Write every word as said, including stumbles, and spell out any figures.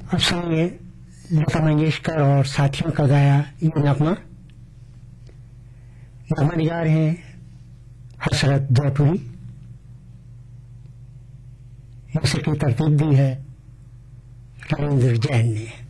अब सुनिए लता मंगेशकर और साथियों का गाया ये नगमा। नगमा निगार हैं हसरत जयपुरी। इसे की तरतीब दी है रविंद्र जैन ने।